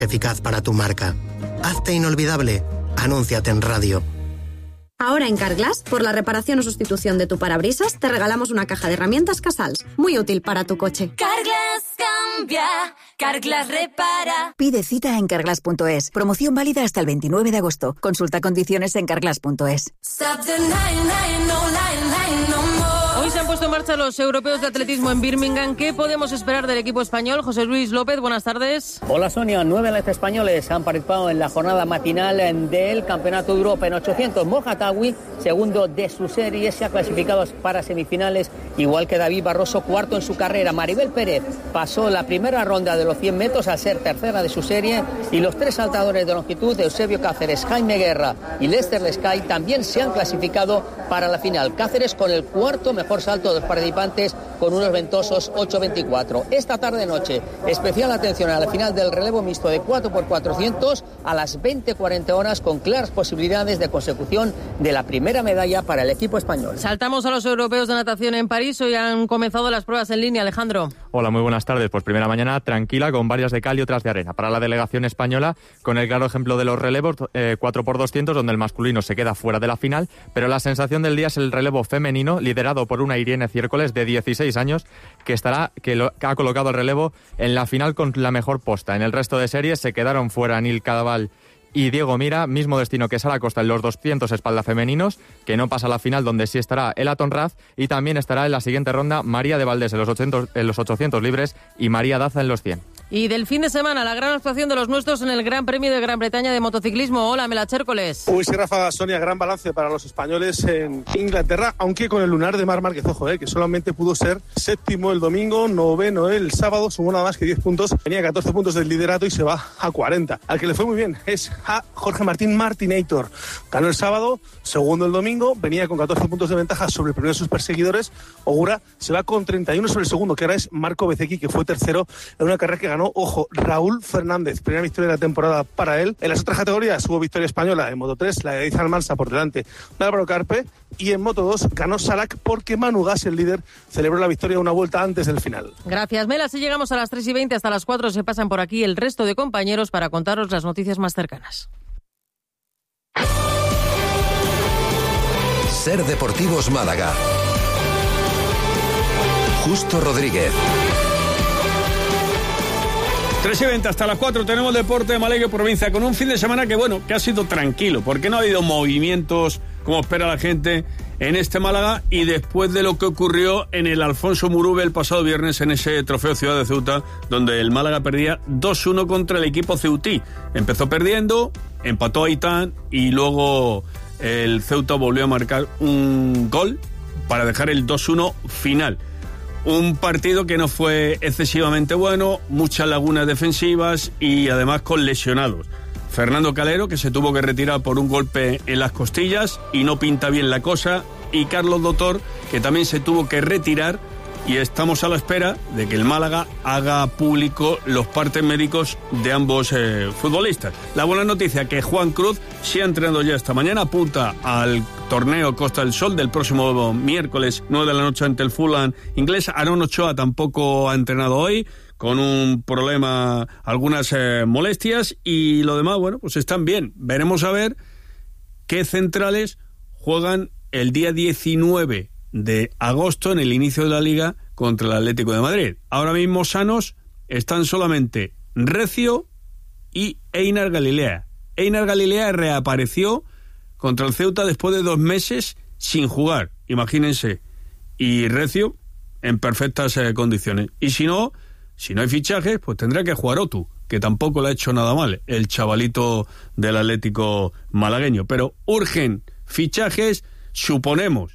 eficaz para tu marca. Hazte inolvidable. Anúnciate en radio. Ahora en Carglass, por la reparación o sustitución de tu parabrisas, te regalamos una caja de herramientas Casals, muy útil para tu coche. Carglass cambia, Carglass repara. Pide cita en carglass.es. Promoción válida hasta el 29 de agosto. Consulta condiciones en carglass.es. Hoy se han puesto en marcha los europeos de atletismo en Birmingham. ¿Qué podemos esperar del equipo español? José Luis López, buenas tardes. Hola Sonia, 9 atletas españoles han participado en la jornada matinal del Campeonato de Europa en 800. Moja Tawi, segundo de su serie, se ha clasificado para semifinales, igual que David Barroso, cuarto en su carrera. Maribel Pérez pasó la primera ronda de los 100 metros al ser tercera de su serie, y los tres saltadores de longitud, Eusebio Cáceres, Jaime Guerra y Lester Lescay, también se han clasificado para la final. Cáceres con el cuarto mejor salto de los participantes, con unos ventosos 8.24. Esta tarde-noche, especial atención a la final del relevo mixto de 4x400 a las 20:40 horas, con claras posibilidades de consecución de la primera medalla para el equipo español. Saltamos a los europeos de natación en París. Hoy han comenzado las pruebas en línea, Alejandro. Hola, muy buenas tardes. Pues primera mañana tranquila, con varias de cal y otras de arena. Para la delegación española, con el claro ejemplo de los relevos 4x200, donde el masculino se queda fuera de la final, pero la sensación del día es el relevo femenino, liderado por una Irene Ciércoles de 16 años, que ha colocado el relevo en la final con la mejor posta. En el resto de series se quedaron fuera Nil Cadaval y Diego Mira, mismo destino que Sara Costa en los 200 espalda femeninos, que no pasa a la final, donde sí estará Ela Tonraz, y también estará en la siguiente ronda María de Valdés en los 800 libres y María Daza en los 100. Y del fin de semana, la gran actuación de los nuestros en el Gran Premio de Gran Bretaña de motociclismo. Hola, Mela Chércoles. Uy, sí, Rafa, Sonia, gran balance para los españoles en Inglaterra, aunque con el lunar de Marc Márquez, ojo, que solamente pudo ser séptimo el domingo, noveno el sábado, sumó nada más que 10 puntos, tenía 14 puntos del liderato y se va a 40. Al que le fue muy bien es a Jorge Martín Martinator. Ganó el sábado, segundo el domingo, venía con 14 puntos de ventaja sobre el primero de sus perseguidores. Ogura se va con 31 sobre el segundo, que ahora es Marco Bezzecchi, que fue tercero en una carrera que ganó, ojo, Raúl Fernández, primera victoria de la temporada para él. En las otras categorías hubo victoria española en Moto 3, la de Izan Mansa por delante de Álvaro Carpe, y en Moto 2 ganó Salak porque Manu Gas, el líder, celebró la victoria una vuelta antes del final. Gracias, Mela. Si llegamos a las 3:20, hasta las 4 se pasan por aquí el resto de compañeros para contaros las noticias más cercanas. Ser Deportivos Málaga. Justo Rodríguez. 3:20 hasta las 4 tenemos deporte de Málaga y provincia, con un fin de semana que ha sido tranquilo, porque no ha habido movimientos como espera la gente en este Málaga, y después de lo que ocurrió en el Alfonso Murube el pasado viernes en ese trofeo Ciudad de Ceuta, donde el Málaga perdía 2-1 contra el equipo ceutí. Empezó perdiendo, empató Aitán y luego el Ceuta volvió a marcar un gol para dejar el 2-1 final. Un partido que no fue excesivamente bueno, muchas lagunas defensivas y además con lesionados. Fernando Calero, que se tuvo que retirar por un golpe en las costillas y no pinta bien la cosa, y Carlos Dotor, que también se tuvo que retirar, y estamos a la espera de que el Málaga haga público los partes médicos de ambos futbolistas. La buena noticia, que Juan Cruz se ha entrenado ya esta mañana, apunta al torneo Costa del Sol del próximo miércoles 9 de la noche ante el Fulham inglés. Aaron Ochoa tampoco ha entrenado hoy, con un problema, algunas molestias, y lo demás, pues están bien. Veremos a ver qué centrales juegan el día 19 de agosto en el inicio de la Liga contra el Atlético de Madrid. Ahora mismo sanos están solamente Recio y Einar Galilea. Einar Galilea reapareció contra el Ceuta después de 2 meses sin jugar, imagínense, y Recio en perfectas condiciones. Y si no hay fichajes, pues tendrá que jugar Otu, que tampoco le ha hecho nada mal, el chavalito del Atlético malagueño. Pero urgen fichajes. Suponemos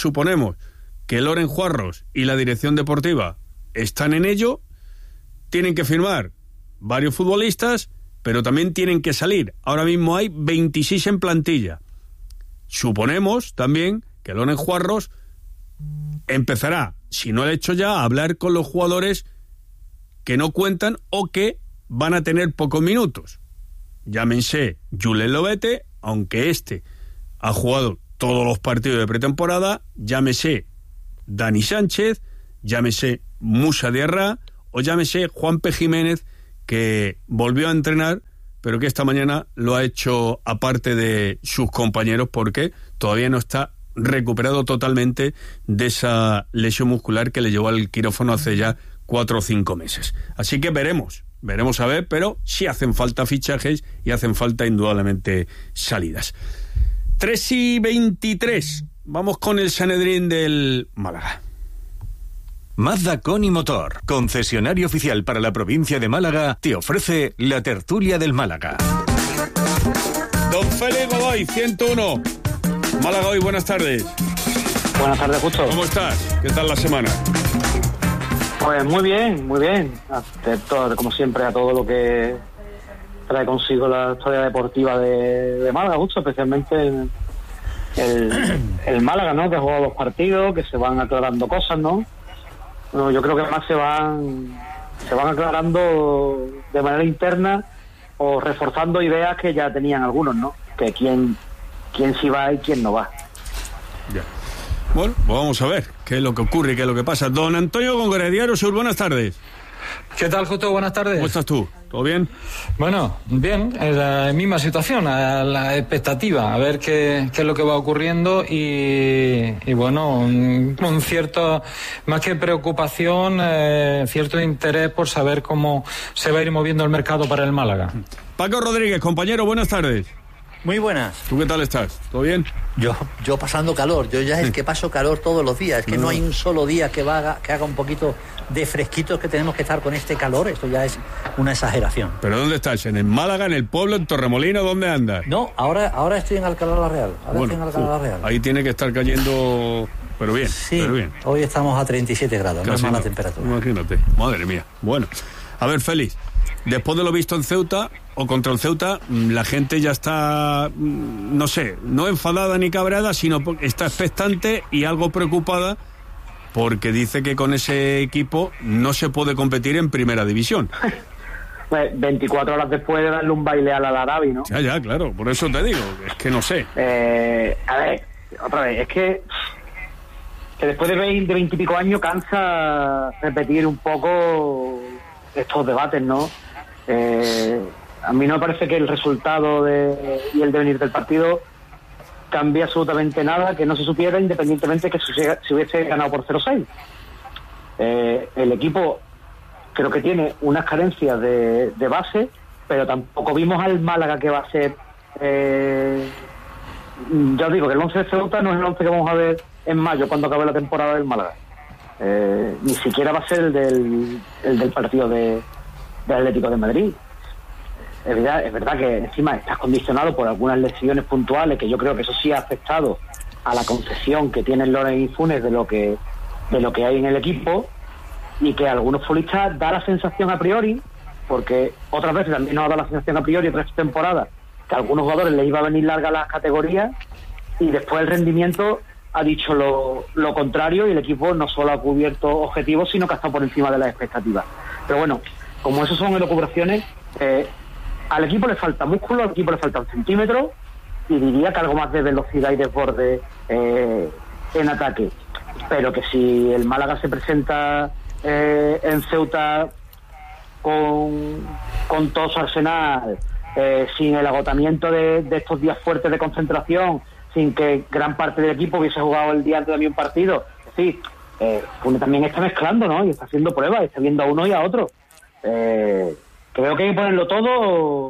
que Loren Juarros y la dirección deportiva están en ello. Tienen que firmar varios futbolistas, pero también tienen que salir. Ahora mismo hay 26 en plantilla. Suponemos también que Loren Juarros empezará, si no lo ha hecho ya, a hablar con los jugadores que no cuentan o que van a tener pocos minutos. Llámense Julen Lobete, aunque ha jugado todos los partidos de pretemporada, llámese Dani Sánchez, llámese Musa Diarra o llámese Juanpe Jiménez, que volvió a entrenar, pero que esta mañana lo ha hecho aparte de sus compañeros porque todavía no está recuperado totalmente de esa lesión muscular que le llevó al quirófano hace ya 4 o 5 meses. Así que veremos a ver, pero sí hacen falta fichajes y hacen falta indudablemente salidas. 3:23, vamos con el Sanedrín del Málaga. Mazda Coni Motor, concesionario oficial para la provincia de Málaga, te ofrece la tertulia del Málaga. Don Félix Godoy, 101. Málaga hoy, buenas tardes. Buenas tardes, Justo. ¿Cómo estás? ¿Qué tal la semana? Pues muy bien, muy bien. Atento, como siempre, a todo lo que trae consigo la historia deportiva de Málaga, justo, especialmente el Málaga, ¿no? Que ha jugado 2 partidos, que se van aclarando cosas, ¿no? Bueno, yo creo que más se van aclarando de manera interna o reforzando ideas que ya tenían algunos, ¿no? Que quién sí va y quién no va. Ya. Bueno, pues vamos a ver qué es lo que ocurre y qué es lo que pasa. Don Antonio Góngora, Diario Sur, buenas tardes. ¿Qué tal, Justo? Buenas tardes. ¿Cómo estás tú? ¿Todo bien? Bueno, bien, es la misma situación, a la expectativa, a ver qué es lo que va ocurriendo y bueno, un cierto, más que preocupación, cierto interés por saber cómo se va a ir moviendo el mercado para el Málaga. Paco Rodríguez, compañero, buenas tardes. Muy buenas. ¿Tú qué tal estás? ¿Todo bien? Yo pasando calor, yo ya es que paso calor todos los días, es que no hay un solo día que haga un poquito de fresquito, que tenemos que estar con este calor, esto ya es una exageración. ¿Pero dónde estás? ¿En el Málaga, en el pueblo, en Torremolinos? ¿Dónde andas? No, ahora estoy en Alcalá la Real. Ahí tiene que estar cayendo, pero bien. Sí, pero bien. Hoy estamos a 37 grados, no es mala temperatura. Imagínate, madre mía. Bueno, a ver, Félix, después de lo visto en Ceuta o contra el Ceuta, la gente ya está, no sé, no enfadada ni cabreada, sino está expectante y algo preocupada porque dice que con ese equipo no se puede competir en primera división. Pues 24 horas después de darle un baile al Al-Arabi, ¿no? Ya, claro, por eso te digo, es que no sé. A ver, otra vez, es que después de 20 y pico años cansa repetir un poco estos debates, ¿no? A mí no me parece que el resultado y el devenir del partido cambie absolutamente nada, que no se supiera, independientemente que se hubiese ganado por 0-6. El equipo creo que tiene unas carencias de base, pero tampoco vimos al Málaga que va a ser... ya os digo que el 11 de Ceuta no es el 11 que vamos a ver en mayo, cuando acabe la temporada del Málaga. Ni siquiera va a ser el del partido de Atlético de Madrid. Es verdad que encima estás condicionado por algunas lesiones puntuales, que yo creo que eso sí ha afectado a la concepción que tienen Loren y Funes de lo que hay en el equipo, y que a algunos futbolistas da la sensación a priori, porque otras veces también nos ha dado la sensación a priori otras temporadas, que a algunos jugadores les iba a venir larga las categorías, y después el rendimiento ha dicho lo contrario, y el equipo no solo ha cubierto objetivos, sino que ha estado por encima de las expectativas. Pero bueno, como eso son elucubraciones, al equipo le falta músculo, al equipo le falta 1 centímetro, y diría que algo más de velocidad y desborde en ataque. Pero que si el Málaga se presenta en Ceuta con todo su arsenal, sin el agotamiento de estos días fuertes de concentración, sin que gran parte del equipo hubiese jugado el día antes también un partido, es decir, Funes también está mezclando, ¿no? Y está haciendo pruebas, está viendo a uno y a otro. Creo que hay que ponerlo todo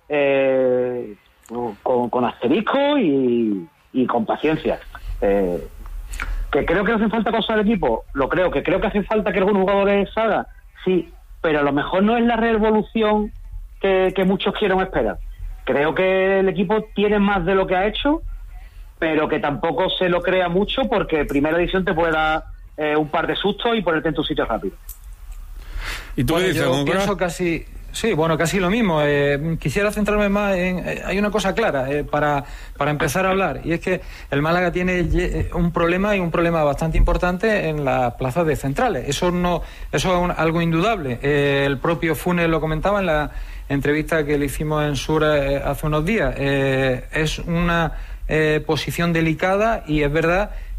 con asterisco y con paciencia. Que creo que hacen falta cosas al equipo, lo creo. Que creo que hace falta que algunos jugadores salgan, sí, pero a lo mejor no es la revolución que muchos quieren esperar. Creo que el equipo tiene más de lo que ha hecho, pero que tampoco se lo crea mucho, porque primera división te puede dar un par de sustos y ponerte en tu sitio rápido. ¿Y tú qué dices, yo pienso casi... Sí, bueno, casi lo mismo. Quisiera centrarme más en... hay una cosa clara para empezar a hablar, y es que el Málaga tiene un problema, y un problema bastante importante en las plazas de centrales. Eso es algo indudable. El propio Funes lo comentaba en la entrevista que le hicimos en Sur hace unos días. Es una posición delicada, y es verdad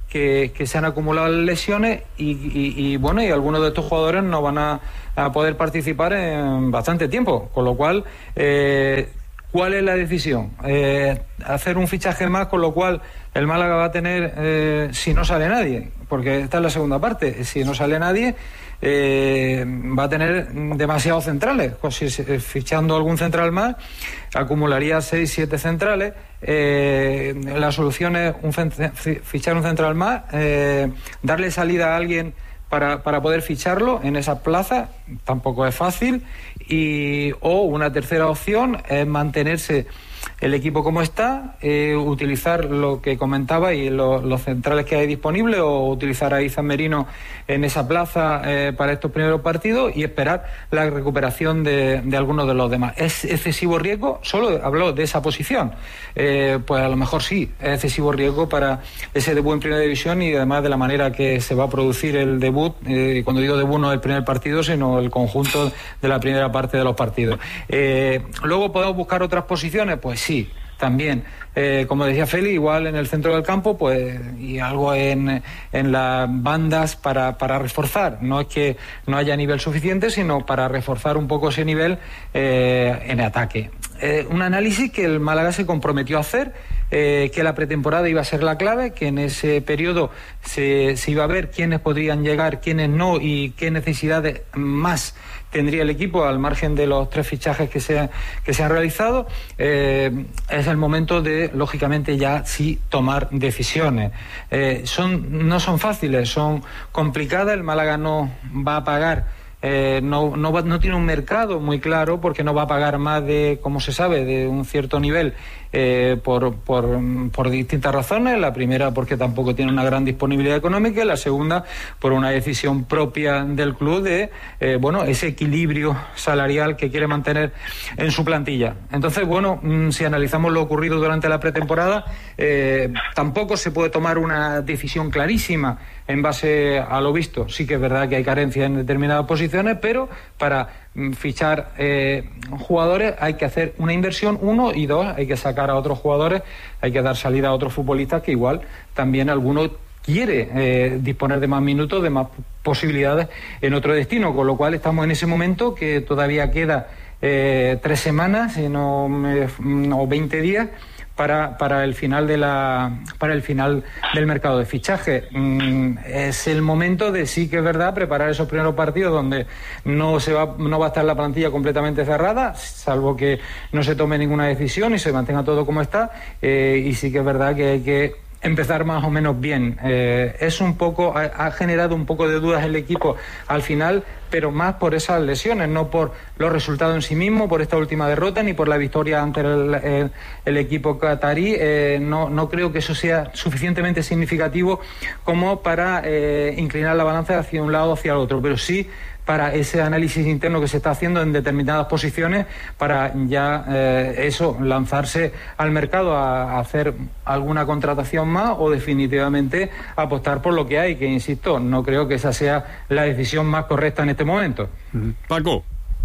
que se han acumulado lesiones y bueno, y algunos de estos jugadores no van a poder participar en bastante tiempo, con lo cual ¿cuál es la decisión? Hacer un fichaje más, con lo cual el Málaga va a tener, si no sale nadie, porque esta es la segunda parte, si no sale nadie, va a tener demasiados centrales. Pues si fichando algún central más, acumularía 6-7 centrales. La solución es fichar un central más, darle salida a alguien para poder ficharlo en esa plaza, tampoco es fácil, o una tercera opción es mantenerse el equipo como está, utilizar lo que comentaba y los centrales que hay disponibles, o utilizar a Izan Merino en esa plaza para estos primeros partidos y esperar la recuperación de algunos de los demás. ¿Es excesivo riesgo? Solo habló de esa posición. Pues a lo mejor sí, es excesivo riesgo para ese debut en Primera División, y además de la manera que se va a producir el debut. Cuando digo debut no el primer partido, sino el conjunto de la primera parte de los partidos. Luego podemos buscar otras posiciones, pues sí, también. Como decía Feli, igual en el centro del campo, pues, y algo en las bandas para reforzar. No es que no haya nivel suficiente, sino para reforzar un poco ese nivel en ataque. Un análisis que el Málaga se comprometió a hacer, que la pretemporada iba a ser la clave, que en ese periodo se iba a ver quiénes podrían llegar, quiénes no, y qué necesidades más tendría el equipo al margen de los 3 fichajes que se han realizado. Es el momento de, lógicamente, ya sí tomar decisiones. No son fáciles, son complicadas. El Málaga no va a pagar, no tiene un mercado muy claro, porque no va a pagar más de, como se sabe, de un cierto nivel, por distintas razones. La primera, porque tampoco tiene una gran disponibilidad económica, y la segunda, por una decisión propia del club de ese equilibrio salarial que quiere mantener en su plantilla. Entonces, si analizamos lo ocurrido durante la pretemporada, tampoco se puede tomar una decisión clarísima en base a lo visto. Sí que es verdad que hay carencias en determinadas posiciones, pero para fichar jugadores hay que hacer una inversión, 1, y 2, hay que sacar a otros jugadores, hay que dar salida a otros futbolistas que igual también alguno quiere disponer de más minutos, de más posibilidades en otro destino, con lo cual estamos en ese momento que todavía queda 3 semanas o 20 días para el final del mercado de fichaje. Es el momento de, sí que es verdad, preparar esos primeros partidos donde no va a estar la plantilla completamente cerrada, salvo que no se tome ninguna decisión y se mantenga todo como está, y sí que es verdad que hay que empezar más o menos bien. Ha generado un poco de dudas el equipo al final, pero más por esas lesiones, no por los resultados en sí mismos, por esta última derrota, ni por la victoria ante el equipo catarí. No creo que eso sea suficientemente significativo como para inclinar la balanza hacia un lado o hacia el otro, pero sí para ese análisis interno que se está haciendo en determinadas posiciones, para ya lanzarse al mercado a hacer alguna contratación más, o definitivamente apostar por lo que hay, que insisto, no creo que esa sea la decisión más correcta en este momento. Paco.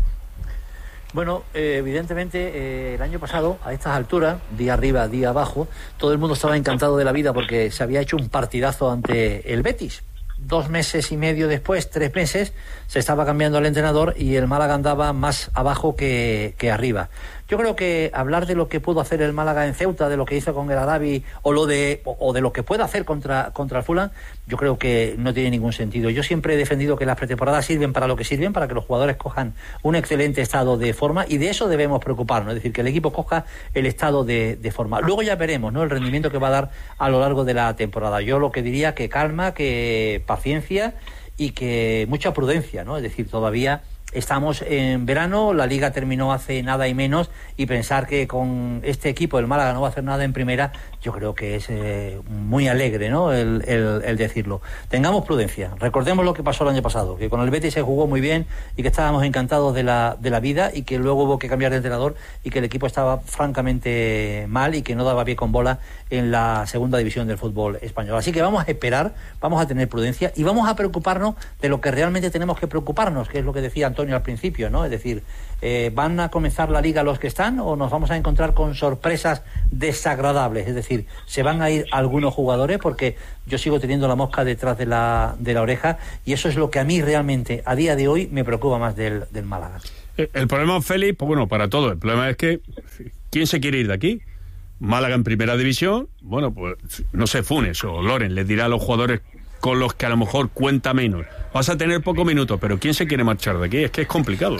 Bueno, evidentemente el año pasado, a estas alturas, día arriba, día abajo, todo el mundo estaba encantado de la vida porque se había hecho un partidazo ante el Betis. 2 meses y medio después, 3 meses, se estaba cambiando el entrenador y el Málaga andaba más abajo que arriba. Yo creo que hablar de lo que pudo hacer el Málaga en Ceuta, de lo que hizo con el Arabi, o de lo que puede hacer contra el Fulham, yo creo que no tiene ningún sentido. Yo siempre he defendido que las pretemporadas sirven para lo que sirven, para que los jugadores cojan un excelente estado de forma, y de eso debemos preocuparnos, es decir, que el equipo coja el estado de forma. Luego ya veremos, ¿no?, el rendimiento que va a dar a lo largo de la temporada. Yo lo que diría, que calma, que paciencia y que mucha prudencia, ¿no? Es decir, todavía estamos en verano, la Liga terminó hace nada y menos, y pensar que con este equipo el Málaga no va a hacer nada en primera, yo creo que es muy alegre, ¿no?, el decirlo. Tengamos prudencia, recordemos lo que pasó el año pasado, que con el Betis se jugó muy bien y que estábamos encantados de la vida, y que luego hubo que cambiar de entrenador y que el equipo estaba francamente mal y que no daba pie con bola en la segunda división del fútbol español. Así que vamos a esperar, vamos a tener prudencia y vamos a preocuparnos de lo que realmente tenemos que preocuparnos, que es lo que decía Antonio Antonio al principio, ¿no? Es decir, ¿van a comenzar la Liga los que están o nos vamos a encontrar con sorpresas desagradables? Es decir, ¿se van a ir algunos jugadores? Porque yo sigo teniendo la mosca detrás de la oreja, y eso es lo que a mí realmente, a día de hoy, me preocupa más del Málaga. El problema, Félix, pues bueno, para todo. El problema es que ¿quién se quiere ir de aquí? Málaga en primera división, bueno, pues no sé, Funes o Loren les dirá a los jugadores con los que a lo mejor cuenta menos: vas a tener pocos minutos, pero ¿quién se quiere marchar de aquí? Es que es complicado.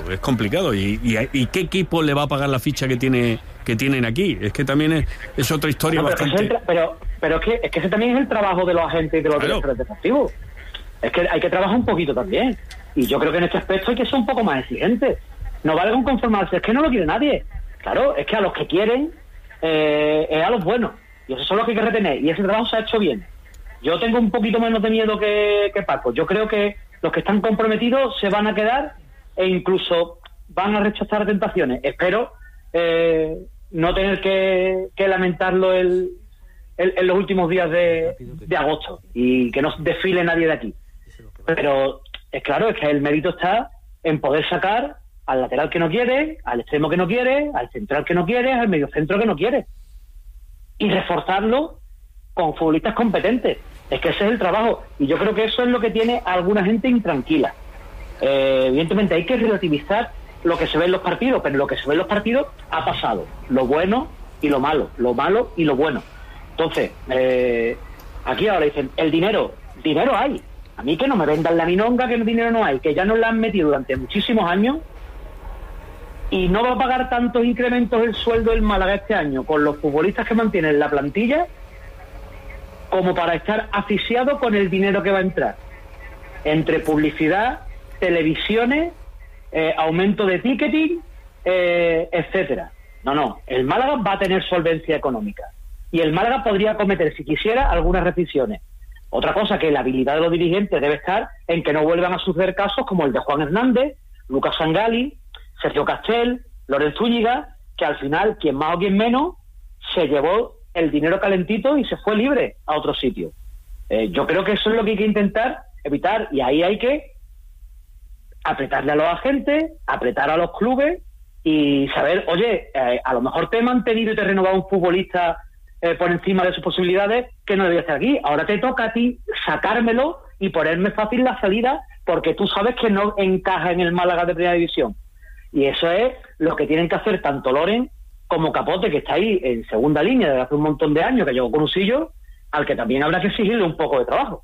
¿Y qué equipo le va a pagar la ficha que tienen aquí? Es que también es otra historia bastante... Pero es que ese también es el trabajo de los agentes y de los directores deportivos. Es que hay que trabajar un poquito también. Y yo creo que en este aspecto hay que ser un poco más exigentes. No vale con conformarse, es que no lo quiere nadie. Claro, es que a los que quieren es a los buenos. Y esos son los que hay que retener. Y ese trabajo se ha hecho bien. Yo tengo un poquito menos de miedo que Paco. Yo creo que los que están comprometidos se van a quedar e incluso van a rechazar tentaciones. Espero no tener que lamentarlo en los últimos días de agosto y que no desfile nadie de aquí. Pero es claro, es que el mérito está en poder sacar al lateral que no quiere, al extremo que no quiere, al central que no quiere, al mediocentro que no quiere, y reforzarlo con futbolistas competentes. Es que ese es el trabajo, y yo creo que eso es lo que tiene a alguna gente intranquila. Evidentemente hay que relativizar lo que se ve en los partidos, pero lo que se ve en los partidos ha pasado, lo bueno y lo malo y lo bueno. Entonces, aquí ahora dicen, el dinero hay. A mí que no me vendan la minonga que el dinero no hay, que ya nos la han metido durante muchísimos años, y no va a pagar tantos incrementos el sueldo del Málaga este año con los futbolistas que mantienen la plantilla como para estar asfixiado con el dinero que va a entrar entre publicidad, televisiones, aumento de ticketing, etcétera. No, el Málaga va a tener solvencia económica y el Málaga podría cometer, si quisiera, algunas restricciones. Otra cosa, que la habilidad de los dirigentes debe estar en que no vuelvan a suceder casos como el de Juan Hernández, Lucas Sangali, Sergio Castel, Loren Zúñiga, que al final, quien más o quien menos, se llevó el dinero calentito y se fue libre a otro sitio. Yo creo que eso es lo que hay que intentar evitar, y ahí hay que apretarle a los agentes, apretar a los clubes y saber, oye, a lo mejor te he mantenido y te he renovado un futbolista por encima de sus posibilidades que no debía estar aquí. Ahora te toca a ti sacármelo y ponerme fácil la salida porque tú sabes que no encaja en el Málaga de primera división. Y eso es lo que tienen que hacer tanto Loren como Capote, que está ahí en segunda línea desde hace un montón de años, que llegó con Usillo, al que también habrá que exigirle un poco de trabajo.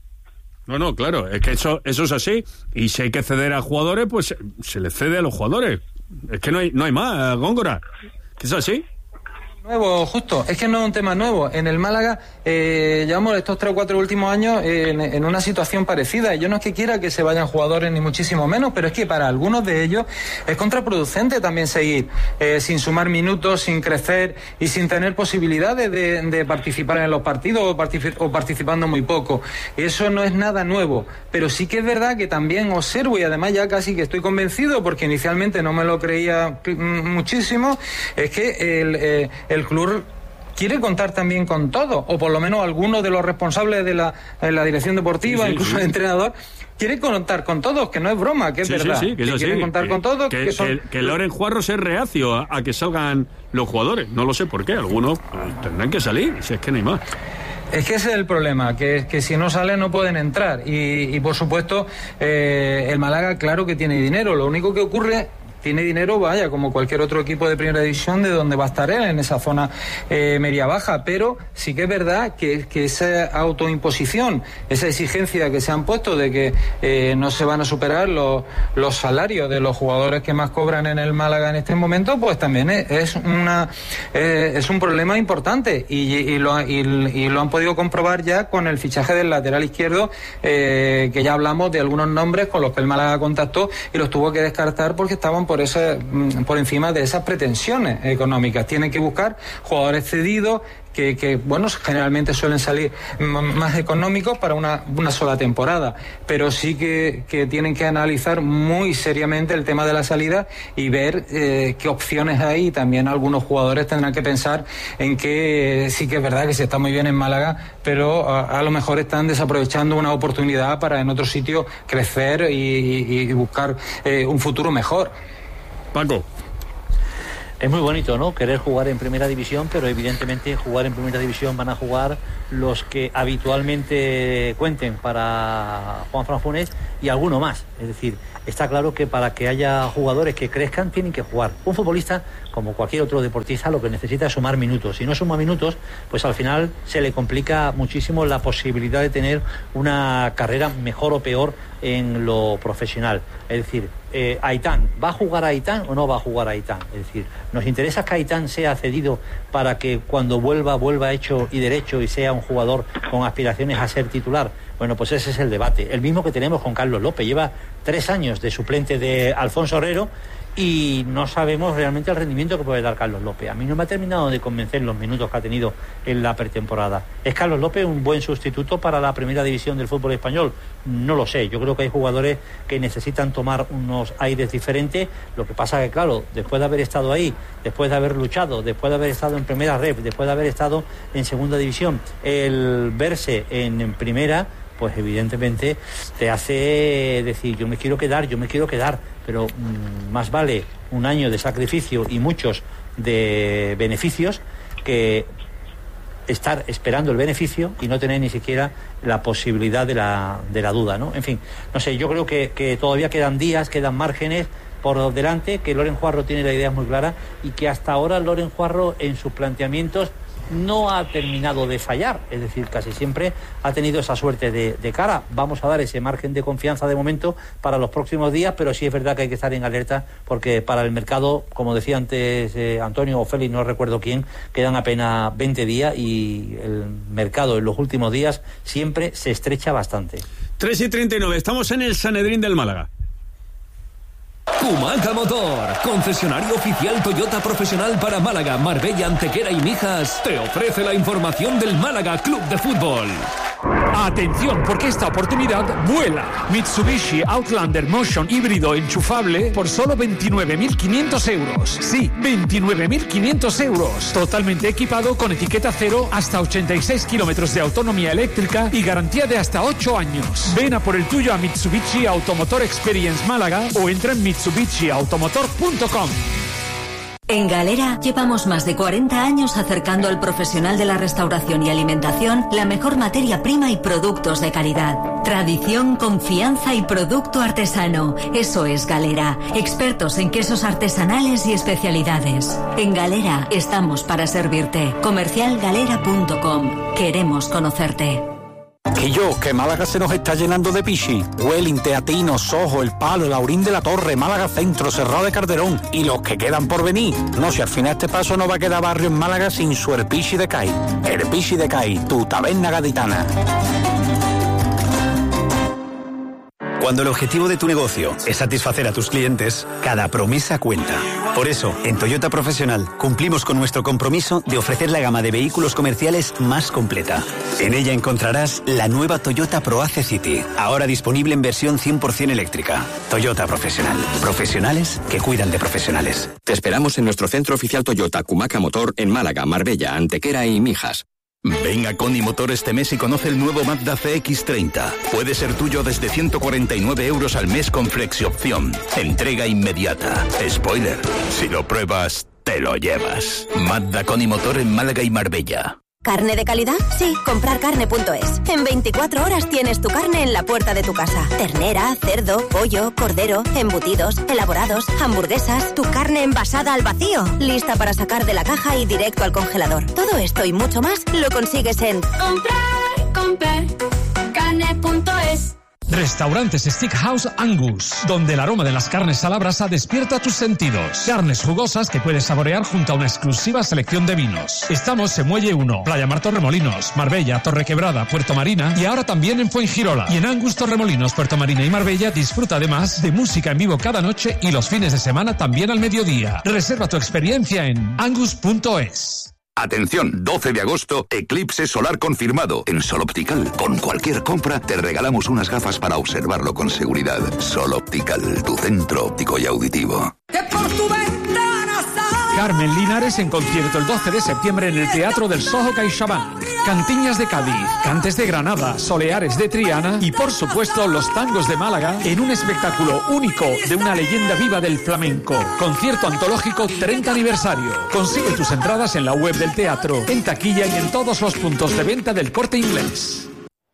No, claro, es que eso es así. Y si hay que ceder a jugadores, pues se les cede a los jugadores. Es que no hay más, Góngora. ¿Que es así? Nuevo, justo, es que no es un tema nuevo. En el Málaga llevamos estos 3 o 4 últimos años en una situación parecida. Y yo no es que quiera que se vayan jugadores ni muchísimo menos, pero es que para algunos de ellos es contraproducente también seguir sin sumar minutos, sin crecer y sin tener posibilidades de participar en los partidos o participando muy poco. Eso no es nada nuevo, pero sí que es verdad que también observo, y además ya casi que estoy convencido, porque inicialmente no me lo creía muchísimo, es que el club quiere contar también con todo, o por lo menos algunos de los responsables de la dirección deportiva, incluso el entrenador, quiere contar con todos, que no es broma, que es verdad. Sí, que es así. Quieren contar con todos. Que Loren Juarros es reacio a que salgan los jugadores. No lo sé por qué. Algunos tendrán que salir, si es que no hay más. Es que ese es el problema, que si no salen no pueden entrar. Y por supuesto, el Málaga, claro que tiene dinero. Lo único que ocurre... Tiene dinero, vaya, como cualquier otro equipo de primera división de donde va a estar él, en esa zona media-baja, pero sí que es verdad que esa autoimposición, esa exigencia que se han puesto de que no se van a superar los salarios de los jugadores que más cobran en el Málaga en este momento, pues también es un problema importante y lo han podido comprobar ya con el fichaje del lateral izquierdo, que ya hablamos de algunos nombres con los que el Málaga contactó y los tuvo que descartar porque estaban por encima de esas pretensiones económicas. Tienen que buscar jugadores cedidos que bueno, generalmente suelen salir más económicos para una sola temporada, pero sí que tienen que analizar muy seriamente el tema de la salida y ver qué opciones hay. También algunos jugadores tendrán que pensar en que sí que es verdad que se está muy bien en Málaga, pero a lo mejor están desaprovechando una oportunidad para en otro sitio crecer y buscar un futuro mejor. Paco. Es muy bonito, ¿no?, querer jugar en primera división, pero evidentemente jugar en primera división van a jugar los que habitualmente cuenten para Juanfran Funes y alguno más. Es decir, está claro que para que haya jugadores que crezcan tienen que jugar. Un futbolista, como cualquier otro deportista, lo que necesita es sumar minutos. Si no suma minutos, pues al final se le complica muchísimo la posibilidad de tener una carrera mejor o peor en lo profesional. Es decir, Aitán, ¿va a jugar a Aitán o no va a jugar a Aitán? Es decir, nos interesa que Aitán sea cedido para que cuando vuelva hecho y derecho y sea un jugador con aspiraciones a ser titular. Bueno, pues ese es el debate. El mismo que tenemos con Carlos López. Lleva 3 años de suplente de Alfonso Herrero y no sabemos realmente el rendimiento que puede dar Carlos López. A mí no me ha terminado de convencer los minutos que ha tenido en la pretemporada. ¿Es Carlos López un buen sustituto para la primera división del fútbol español? No lo sé. Yo creo que hay jugadores que necesitan tomar unos aires diferentes. Lo que pasa que, claro, después de haber estado ahí, después de haber luchado, después de haber estado en primera ref, después de haber estado en segunda división, el verse en primera, pues evidentemente te hace decir yo me quiero quedar, pero más vale un año de sacrificio y muchos de beneficios que estar esperando el beneficio y no tener ni siquiera la posibilidad de la duda, ¿no? En fin, no sé, yo creo que todavía quedan días, quedan márgenes por delante, que Loren Juarro tiene la idea muy clara y que hasta ahora Loren Juarro en sus planteamientos no ha terminado de fallar, es decir, casi siempre ha tenido esa suerte de cara. Vamos a dar ese margen de confianza de momento para los próximos días, pero sí es verdad que hay que estar en alerta porque para el mercado, como decía antes Antonio o Félix, no recuerdo quién, quedan apenas 20 días y el mercado en los últimos días siempre se estrecha bastante. 3:39, estamos en el Sanedrín del Málaga. Kumaca Motor, concesionario oficial Toyota profesional para Málaga, Marbella, Antequera y Mijas, te ofrece la información del Málaga Club de Fútbol. Atención, porque esta oportunidad vuela. Mitsubishi Outlander Motion híbrido enchufable por solo 29.500 euros. Sí, 29.500 euros. Totalmente equipado con etiqueta cero, hasta 86 kilómetros de autonomía eléctrica y garantía de hasta 8 años. Ven a por el tuyo a Mitsubishi Automotor Experience Málaga o entra en mitsubishiautomotor.com. En Galera llevamos más de 40 años acercando al profesional de la restauración y alimentación la mejor materia prima y productos de calidad. Tradición, confianza y producto artesano. Eso es Galera. Expertos en quesos artesanales y especialidades. En Galera estamos para servirte. Comercialgalera.com. Queremos conocerte. Que Málaga se nos está llenando de pichi. Welling, Teatino, Sojo, El Palo, Laurín de la Torre, Málaga Centro, Cerrado de Calderón y los que quedan por venir. No, si al final este paso no va a quedar barrio en Málaga sin su Herpichi de Cai. Herpichi de Cai, tu taberna gaditana. Cuando el objetivo de tu negocio es satisfacer a tus clientes, cada promesa cuenta. Por eso, en Toyota Profesional cumplimos con nuestro compromiso de ofrecer la gama de vehículos comerciales más completa. En ella encontrarás la nueva Toyota ProAce City, ahora disponible en versión 100% eléctrica. Toyota Profesional. Profesionales que cuidan de profesionales. Te esperamos en nuestro centro oficial Toyota Kumaca Motor en Málaga, Marbella, Antequera y Mijas. Ven a Coni Motor este mes y conoce el nuevo Mazda CX-30. Puede ser tuyo desde 149 euros al mes con flexi-opción. Entrega inmediata. Spoiler, si lo pruebas, te lo llevas. Mazda Coni Motor en Málaga y Marbella. ¿Carne de calidad? Sí, comprarcarne.es. En 24 horas tienes tu carne en la puerta de tu casa. Ternera, cerdo, pollo, cordero, embutidos, elaborados, hamburguesas, tu carne envasada al vacío, lista para sacar de la caja y directo al congelador. Todo esto y mucho más lo consigues en comprarcarne.es. Restaurantes Steakhouse Angus, donde el aroma de las carnes a la brasa despierta tus sentidos. Carnes jugosas que puedes saborear junto a una exclusiva selección de vinos. Estamos en Muelle 1, Playa Mar Torremolinos, Marbella, Torrequebrada, Puerto Marina y ahora también en Fuengirola. Y en Angus Torremolinos, Puerto Marina y Marbella disfruta además de música en vivo cada noche y los fines de semana también al mediodía. Reserva tu experiencia en angus.es. Atención, 12 de agosto, eclipse solar confirmado. En Sol Optical, con cualquier compra, te regalamos unas gafas para observarlo con seguridad. Sol Optical, tu centro óptico y auditivo. Carmen Linares en concierto el 12 de septiembre en el Teatro del Soho CaixaBank. Cantiñas de Cádiz, Cantes de Granada, Soleares de Triana y, por supuesto, los tangos de Málaga en un espectáculo único de una leyenda viva del flamenco. Concierto antológico 30 aniversario. Consigue tus entradas en la web del teatro, en taquilla y en todos los puntos de venta del Corte Inglés.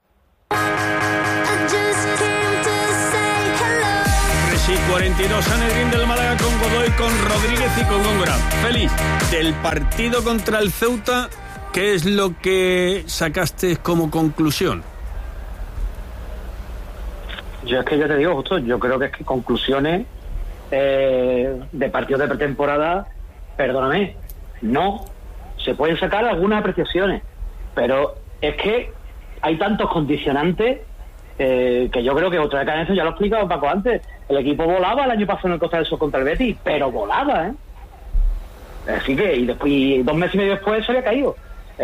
42 Sanedrín del Málaga con Godoy, con Rodríguez y con Góngora. Félix, del partido contra el Ceuta, ¿qué es lo que sacaste como conclusión? Yo es que ya te digo, justo, yo creo que es que conclusiones de partidos de pretemporada, perdóname, no, se pueden sacar algunas apreciaciones, pero es que hay tantos condicionantes que yo creo que otra vez ya lo ha explicado Paco antes. El equipo volaba el año pasado en el Costa del Sol contra el Betis, pero volaba, Así que, y después, 2 meses y medio después se había caído.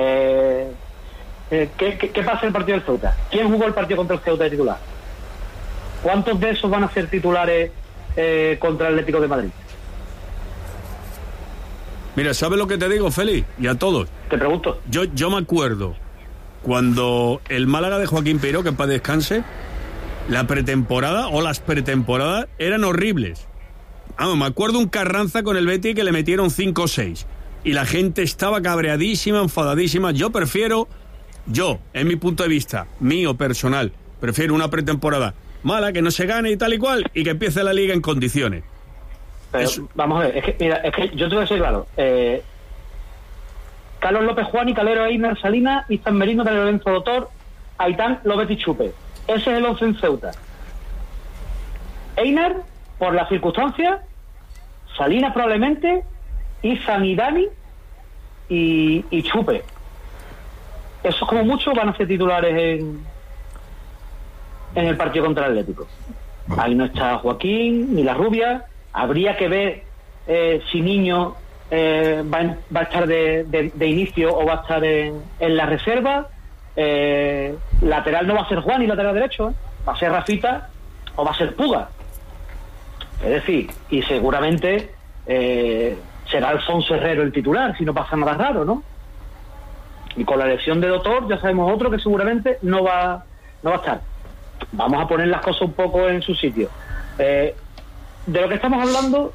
¿Qué pasa en el partido del Ceuta? ¿Quién jugó el partido contra el Ceuta de titular? ¿Cuántos de esos van a ser titulares contra el Atlético de Madrid? Mira, ¿sabes lo que te digo, Félix? Y a todos. Te pregunto. Yo me acuerdo cuando el Málaga de Joaquín Peiró, que en paz descanse, la pretemporada o las pretemporadas eran horribles. Me acuerdo un Carranza con el Betis que le metieron 5 o 6 y la gente estaba cabreadísima, enfadadísima. Yo, en mi punto de vista, mío personal, prefiero una pretemporada mala, que no se gane y tal y cual, y que empiece la liga en condiciones. Pero, vamos a ver, es que yo te voy a decir claro. Carlos López Juan y Calero Einar Salinas y San Merino de Lorenzo Dotor, Aitán López y Chupe. Ese es el 11 en Ceuta. Einar, por las circunstancias, Salinas probablemente, y Sanidani y Chupe. Esos como mucho van a ser titulares en el partido contra el Atlético. Ahí no está Joaquín ni la Rubia. Habría que ver si Niño va a estar de inicio o va a estar en la reserva. Lateral no va a ser Juan y lateral derecho, va a ser Rafita o va a ser Puga. Es decir, y seguramente será Alfonso Herrero el titular, si no pasa nada raro, ¿no? Y con la lesión de Dotor ya sabemos otro que seguramente no va a estar. Vamos a poner las cosas un poco en su sitio. De lo que estamos hablando,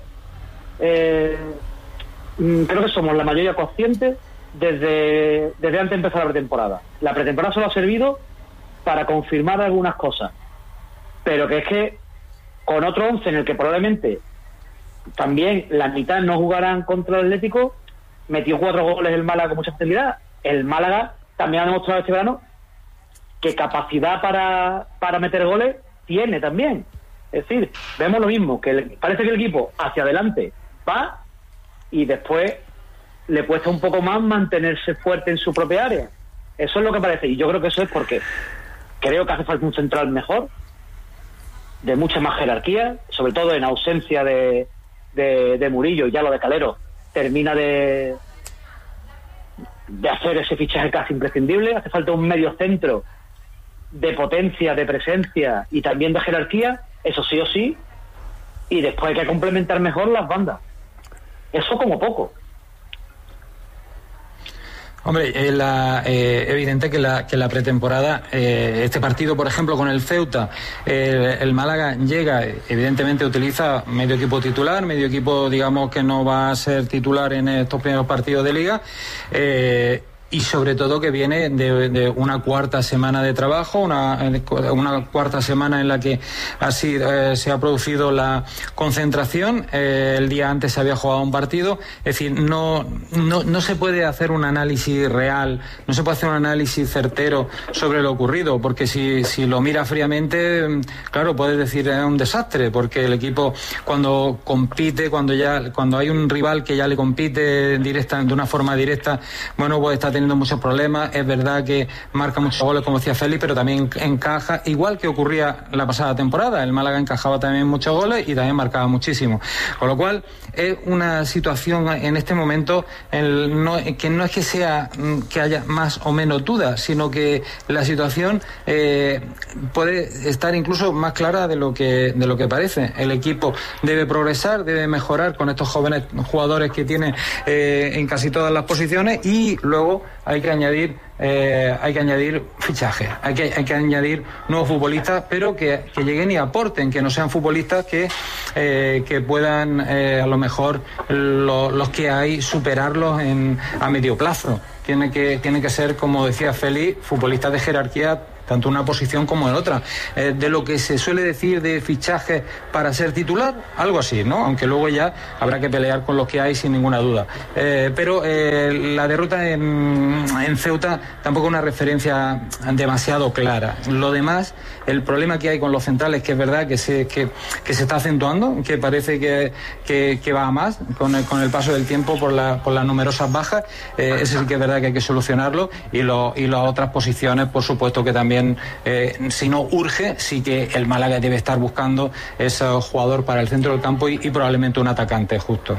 creo que somos la mayoría conscientes desde antes de empezar la pretemporada. La pretemporada solo ha servido para confirmar algunas cosas, pero que es que con otro 11 en el que probablemente también la mitad no jugarán contra el Atlético, metió 4 goles el Málaga con mucha facilidad. El Málaga también ha demostrado este verano que capacidad para meter goles tiene también. Es decir, vemos lo mismo, que parece que el equipo hacia adelante va y después le cuesta un poco más mantenerse fuerte en su propia área. Eso es lo que parece, y yo creo que eso es porque creo que hace falta un central mejor, de mucha más jerarquía, sobre todo en ausencia de Murillo, y ya lo de Calero termina de hacer ese fichaje casi imprescindible. Hace falta un medio centro de potencia, de presencia y también de jerarquía, eso sí o sí, y después hay que complementar mejor las bandas. Eso como poco. Hombre, evidente que la pretemporada, este partido, por ejemplo, con el Ceuta, el Málaga llega, evidentemente utiliza medio equipo titular, medio equipo, digamos, que no va a ser titular en estos primeros partidos de Liga, y sobre todo que viene de una cuarta semana de trabajo, una cuarta semana en la que así se ha producido la concentración. El día antes se había jugado un partido. Es decir, no se puede hacer un análisis real, no se puede hacer un análisis certero sobre lo ocurrido, porque si lo mira fríamente, claro, puedes decir es un desastre, porque el equipo cuando compite, cuando hay un rival que ya le compite de una forma directa, bueno, pues está teniendo teniendo muchos problemas. Es verdad que marca muchos goles, como decía Félix, pero también encaja, igual que ocurría la pasada temporada. El Málaga encajaba también muchos goles y también marcaba muchísimo. Con lo cual, es una situación en este momento que no es que sea que haya más o menos dudas, sino que la situación puede estar incluso más clara de lo que parece. El equipo debe progresar, debe mejorar con estos jóvenes jugadores que tiene en casi todas las posiciones, y luego hay que añadir fichajes, hay que añadir nuevos futbolistas, pero que lleguen y aporten, que no sean futbolistas que puedan a lo mejor los que hay superarlos a medio plazo. Tiene que ser, como decía Félix, futbolistas de jerarquía, tanto en una posición como en otra. De lo que se suele decir de fichajes para ser titular, algo así, ¿no? Aunque luego ya habrá que pelear con los que hay sin ninguna duda. Pero la derrota en Ceuta tampoco es una referencia demasiado clara. Lo demás, el problema que hay con los centrales, que es verdad que se está acentuando, que parece que va a más con el paso del tiempo por las numerosas bajas, ese sí que es verdad que hay que solucionarlo, y las otras posiciones, por supuesto que también, si no urge, sí que el Málaga debe estar buscando ese jugador para el centro del campo y probablemente un atacante justo.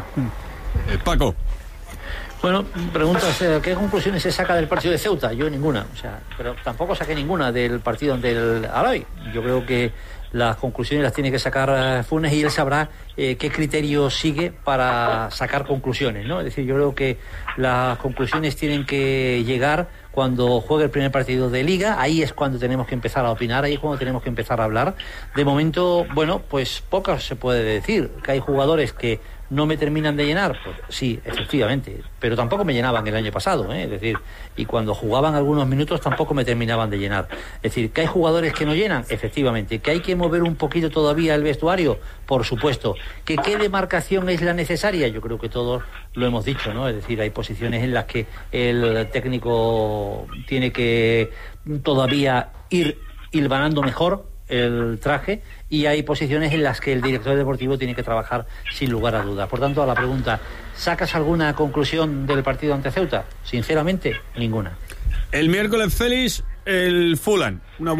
Paco. Bueno, preguntas, ¿qué conclusiones se saca del partido de Ceuta? Yo ninguna, pero tampoco saqué ninguna del partido del Alavés. Yo creo que las conclusiones las tiene que sacar Funes, y él sabrá qué criterio sigue para sacar conclusiones, ¿no? Es decir, yo creo que las conclusiones tienen que llegar cuando juegue el primer partido de Liga. Ahí es cuando tenemos que empezar a opinar, ahí es cuando tenemos que empezar a hablar. De momento, bueno, pues poco se puede decir. Que hay jugadores que no me terminan de llenar, pues sí, efectivamente, pero tampoco me llenaban el año pasado, es decir, y cuando jugaban algunos minutos tampoco me terminaban de llenar. Es decir, que hay jugadores que no llenan, efectivamente, que hay que mover un poquito todavía el vestuario, por supuesto, que qué demarcación es la necesaria, yo creo que todos lo hemos dicho, ¿no? Es decir, hay posiciones en las que el técnico tiene que todavía ir hilvanando mejor el traje, y hay posiciones en las que el director deportivo tiene que trabajar sin lugar a dudas. Por tanto, a la pregunta, ¿sacas alguna conclusión del partido ante Ceuta? Sinceramente, ninguna. El miércoles, Félix, el Fulham,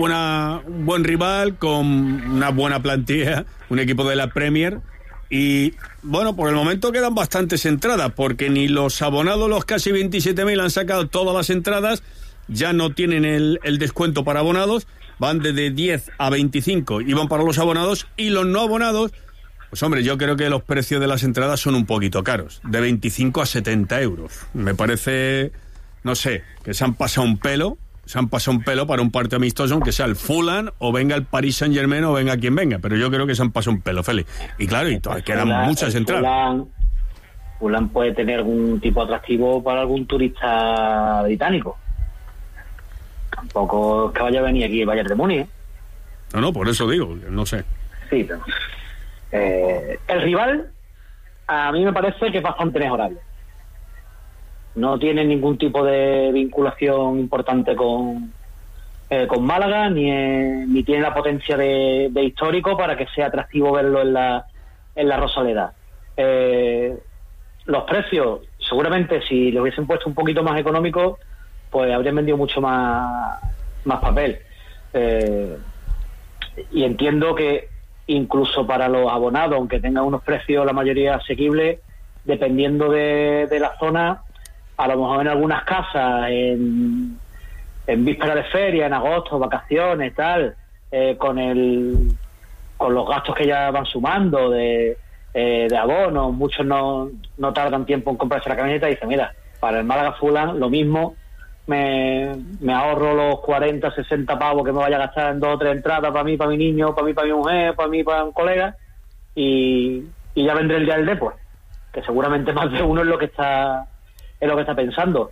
un buen rival con una buena plantilla, un equipo de la Premier, y bueno, por el momento quedan bastantes entradas, porque ni los abonados, los casi 27.000, han sacado todas las entradas, ya no tienen el descuento para abonados, van de 10 a 25 y van para los abonados, y los no abonados, pues hombre, yo creo que los precios de las entradas son un poquito caros, de 25 a 70 euros. Me parece, no sé, que se han pasado un pelo para un partido amistoso, aunque sea el Fulham o venga el Paris Saint-Germain o venga quien venga, pero yo creo que se han pasado un pelo, Félix. Y claro, y todavía quedan muchas entradas. Fulham puede tener algún tipo de atractivo para algún turista británico. Tampoco es que vaya a venir aquí el Bayern de Múnich. No, por eso digo, no sé. Sí, pero el rival a mí me parece que es bastante mejorable. No tiene ningún tipo de vinculación importante con Málaga, ni tiene la potencia de histórico para que sea atractivo verlo en la Rosaleda. Los precios, seguramente si le hubiesen puesto un poquito más económicos, pues habrían vendido mucho más papel. Y entiendo que incluso para los abonados, aunque tengan unos precios la mayoría asequibles, dependiendo de la zona, a lo mejor en algunas casas, en víspera de feria, en agosto, vacaciones, tal, con los gastos que ya van sumando de abonos, muchos no tardan tiempo en comprarse la camiseta y dicen, mira, para el Málaga Fulham lo mismo, me ahorro los 40, 60 pavos que me vaya a gastar en 2 o 3 entradas para mí, para mi niño, para mí, para mi mujer, para mí, para un colega, y ya vendré el día del después, que seguramente más de uno es lo que está pensando.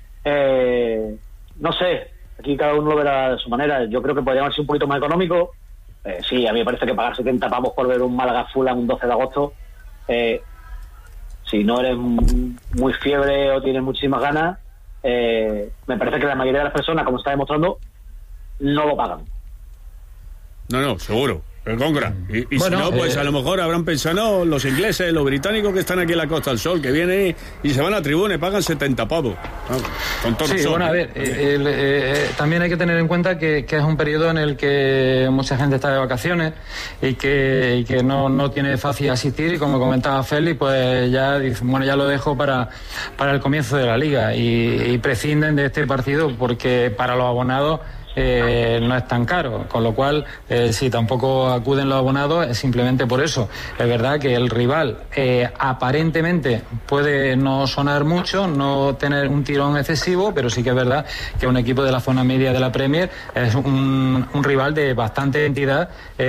No sé, aquí cada uno lo verá de su manera. Yo creo que podría haber sido un poquito más económico. Sí, a mí me parece que pagar 70 pavos por ver un Málaga Fulham un 12 de agosto, si no eres muy fiebre o tienes muchísimas ganas, me parece que la mayoría de las personas, como está demostrando, no lo pagan. No, seguro. Góngora. Y Bueno, si no, pues a lo mejor habrán pensado, no, los ingleses, los británicos que están aquí en la Costa del Sol, que vienen y se van a tribuna y pagan 70 pavos. Con todo Sí, bueno, a ver, también hay que tener en cuenta que es un periodo en el que mucha gente está de vacaciones y que no tiene fácil asistir, y como comentaba Félix, pues ya lo dejo para el comienzo de la liga, y prescinden de este partido porque para los abonados no es tan caro, con lo cual si tampoco acuden los abonados es simplemente por eso. Es verdad que el rival aparentemente puede no sonar mucho, no tener un tirón excesivo, pero sí que es verdad que un equipo de la zona media de la Premier es un rival de bastante entidad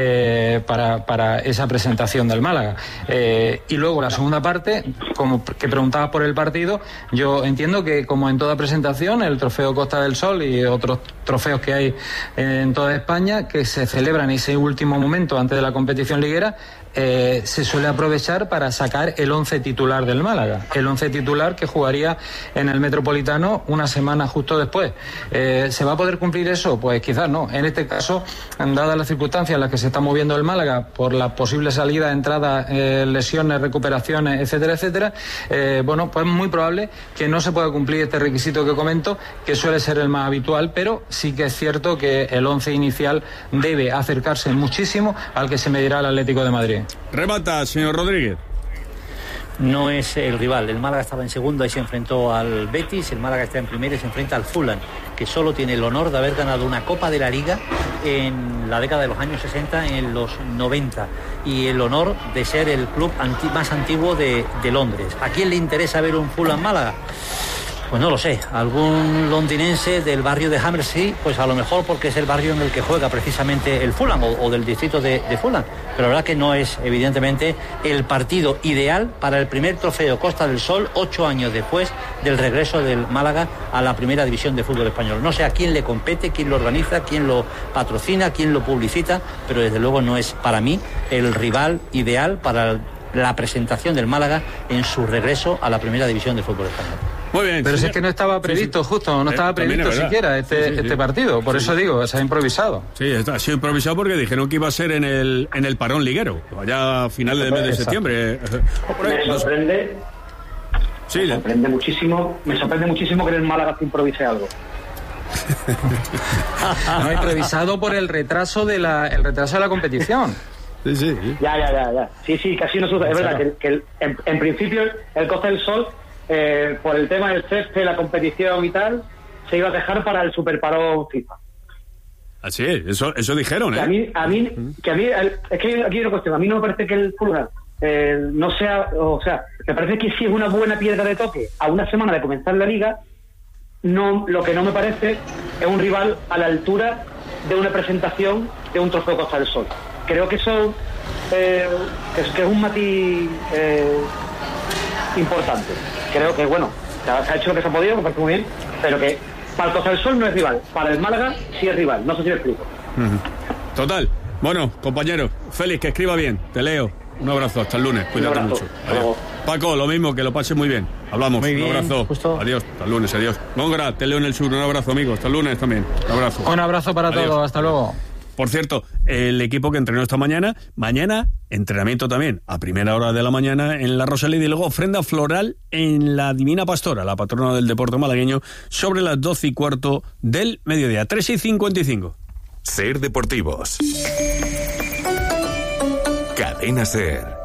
para esa presentación del Málaga. Y luego la segunda parte, como que preguntabas por el partido, yo entiendo que como en toda presentación, el trofeo Costa del Sol y otros trofeos que hay en toda España, que se celebran en ese último momento antes de la competición liguera, se suele aprovechar para sacar el 11 titular del Málaga, el 11 titular que jugaría en el Metropolitano una semana justo después. ¿Se va a poder cumplir eso? Pues quizás no. En este caso, dadas las circunstancias en las que se está moviendo el Málaga por la posible salida, entrada, lesiones, recuperaciones, etcétera, etcétera, pues es muy probable que no se pueda cumplir este requisito que comento, que suele ser el más habitual, pero sí que es cierto que el 11 inicial debe acercarse muchísimo al que se medirá el Atlético de Madrid. Remata, señor Rodríguez. No es el rival. El Málaga estaba en segunda y se enfrentó al Betis. El Málaga está en primera y se enfrenta al Fulham, que solo tiene el honor de haber ganado una Copa de la Liga en la década de los años 60, en los 90, y el honor de ser el club más antiguo de Londres. ¿A quién le interesa ver un Fulham-Málaga? Pues no lo sé, algún londinense del barrio de Hammersmith, pues a lo mejor porque es el barrio en el que juega precisamente el Fulham, o del distrito de Fulham, pero la verdad que no es evidentemente el partido ideal para el primer trofeo Costa del Sol 8 años después del regreso del Málaga a la primera división de fútbol español. No sé a quién le compete, quién lo organiza, quién lo patrocina, quién lo publicita, pero desde luego no es para mí el rival ideal para la presentación del Málaga en su regreso a la primera división de fútbol español. Muy bien, pero si es que no estaba previsto, justo, no estaba previsto siquiera este partido, por eso digo, se ha improvisado. Sí, ha sido improvisado porque dijeron que iba a ser en el parón liguero, allá a finales del mes de septiembre. Me sorprende muchísimo que el Málaga se improvise algo. No, improvisado por el retraso de la competición. Sí. Ya. Sí, casi no sucede. Es verdad que en principio el Costa del Sol, por el tema del césped, la competición y tal, se iba a dejar para el superparón FIFA. Así es, eso dijeron, ¿eh? A mí, es que aquí hay una cuestión. A mí no me parece que el Fulham no sea, o sea, me parece que sí es una buena piedra de toque a una semana de comenzar la liga. No, lo que no me parece es un rival a la altura de una presentación de un trofeo Costa del Sol. Creo que eso que es un matiz importante. Creo que, bueno, se ha hecho lo que se ha podido, me parece muy bien, pero que para el Costa del Sol no es rival, para el Málaga sí es rival, no sé si lo explico. Total. Bueno, compañero, Félix, que escriba bien, te leo. Un abrazo, hasta el lunes, cuídate mucho. Adiós. Paco, lo mismo, que lo pases muy bien. Hablamos, muy bien, un abrazo. Justo. Adiós, hasta el lunes, adiós. Góngora, te leo en el sur, un abrazo, amigo, hasta el lunes también. Un abrazo. Un abrazo para todos, hasta luego. Por cierto, el equipo que entrenó esta mañana, entrenamiento también a primera hora de la mañana en la Rosaleda, y luego ofrenda floral en la Divina Pastora, la patrona del deporte malagueño, sobre las 12:15 del mediodía, 3:55. Ser Deportivos. Cadena Ser.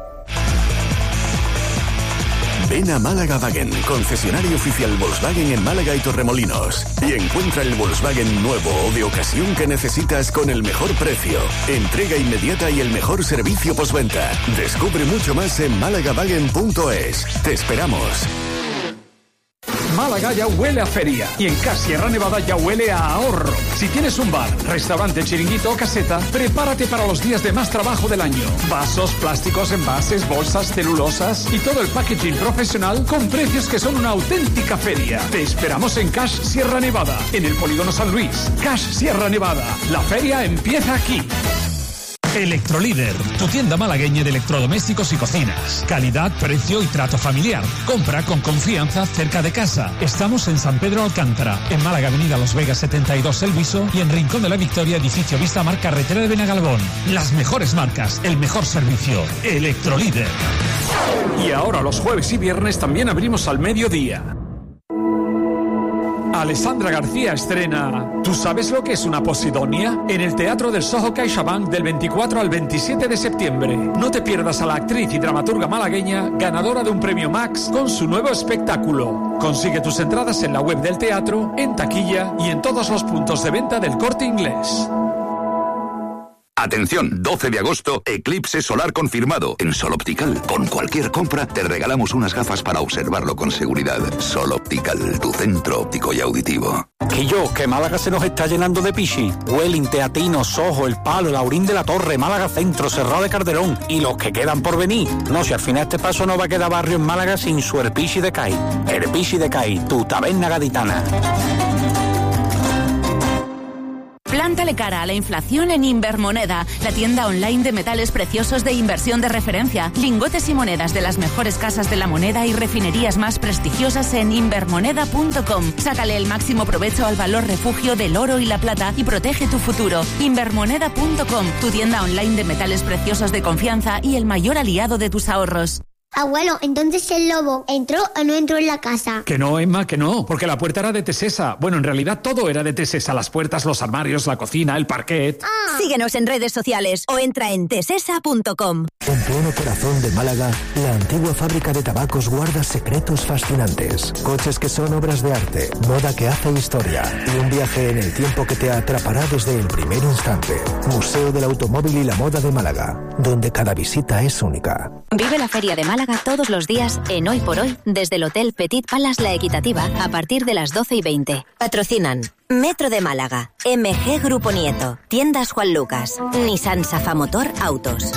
Ven a Málaga Wagen, concesionario oficial Volkswagen en Málaga y Torremolinos, y encuentra el Volkswagen nuevo o de ocasión que necesitas con el mejor precio, entrega inmediata y el mejor servicio postventa. Descubre mucho más en málagawagen.es. Te esperamos. Málaga ya huele a feria y en Cash Sierra Nevada ya huele a ahorro. Si tienes un bar, restaurante, chiringuito o caseta, prepárate para los días de más trabajo del año. Vasos, plásticos, envases, bolsas, celulosas y todo el packaging profesional con precios que son una auténtica feria. Te esperamos en Cash Sierra Nevada, en el Polígono San Luis. Cash Sierra Nevada, la feria empieza aquí. Electrolíder, tu tienda malagueña de electrodomésticos y cocinas. Calidad, precio y trato familiar. Compra con confianza cerca de casa. Estamos en San Pedro Alcántara, en Málaga, Avenida Los Vegas 72 El Viso, y en Rincón de la Victoria, edificio Vista Mar, carretera de Benagalbón. Las mejores marcas, el mejor servicio. Electrolíder. Y ahora los jueves y viernes también abrimos al mediodía. Alessandra García estrena ¿Tú sabes lo que es una posidonia? En el Teatro del Soho CaixaBank del 24 al 27 de septiembre. No te pierdas a la actriz y dramaturga malagueña ganadora de un premio Max con su nuevo espectáculo. Consigue tus entradas en la web del teatro, en taquilla y en todos los puntos de venta del Corte Inglés. Atención, 12 de agosto, eclipse solar confirmado en Sol Optical. Con cualquier compra te regalamos unas gafas para observarlo con seguridad. Sol Optical, tu centro óptico y auditivo. Que Málaga se nos está llenando de pichi. Welling, Teatino, Soho, El Palo, Laurín de la Torre, Málaga Centro, Cerrado de Calderón y los que quedan por venir. No, si al final este paso no va a quedar barrio en Málaga sin su Herpichi de Cai. Herpichi de Cai, tu taberna gaditana. Plántale cara a la inflación en Invermoneda, la tienda online de metales preciosos de inversión de referencia. Lingotes y monedas de las mejores casas de la moneda y refinerías más prestigiosas en invermoneda.com. Sácale el máximo provecho al valor refugio del oro y la plata y protege tu futuro. Invermoneda.com, tu tienda online de metales preciosos de confianza y el mayor aliado de tus ahorros. Abuelo, entonces el lobo ¿entró o no entró en la casa? Que no, Emma, que no, porque la puerta era de Tesesa. Bueno, en realidad todo era de Tesesa, las puertas, los armarios, la cocina, el parquet. Síguenos en redes sociales o entra en tesesa.com. En pleno corazón de Málaga, la antigua fábrica de tabacos guarda secretos fascinantes. Coches que son obras de arte, moda que hace historia y un viaje en el tiempo que te atrapará desde el primer instante. Museo del Automóvil y la Moda de Málaga, donde cada visita es única. Vive la Feria de Málaga todos los días en Hoy por Hoy desde el Hotel Petit Palace La Equitativa a partir de las 12:20. Patrocinan Metro de Málaga, MG Grupo Nieto, Tiendas Juan Lucas, Nissan Safamotor Autos.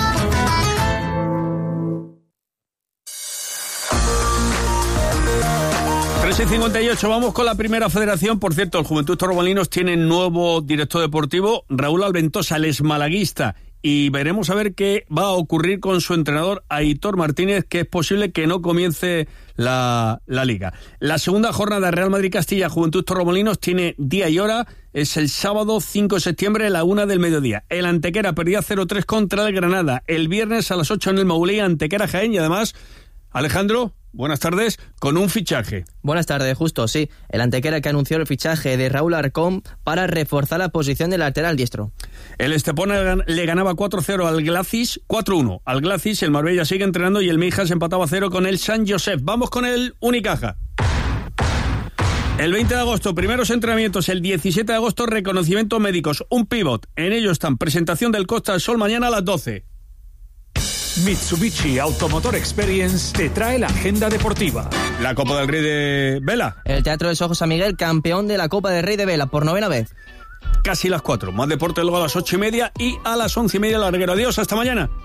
Y 58, vamos con la primera federación. Por cierto, el Juventud Torremolinos tiene nuevo director deportivo, Raúl Alventosa, el malaguista. Y veremos a ver qué va a ocurrir con su entrenador, Aitor Martínez, que es posible que no comience la liga. La segunda jornada de Real Madrid-Castilla, Juventud Torremolinos, tiene día y hora. Es el sábado 5 de septiembre a la 1 del mediodía. El Antequera perdía 0-3 contra el Granada. El viernes a las 8 en el Maulí, Antequera-Jaén. Y además, Alejandro, buenas tardes, con un fichaje. Buenas tardes, justo, sí. El Antequera que anunció el fichaje de Raúl Arcón para reforzar la posición del lateral diestro. El Estepona le ganaba 4-0 al Glacis, 4-1 al Glacis. El Marbella sigue entrenando y el Mijas empataba 0 con el San Josep. Vamos con el Unicaja. El 20 de agosto, primeros entrenamientos. El 17 de agosto, reconocimientos médicos. Un pívot. En ello están presentación del Costa del Sol mañana a las 12. Mitsubishi Automotor Experience te trae la agenda deportiva. La Copa del Rey de Vela. El Teatro del Soho San Miguel, campeón de la Copa del Rey de Vela por 9ª vez. Casi las 4. Más deporte luego a las 8:30 y a las 11:30 larguero. Adiós, hasta mañana.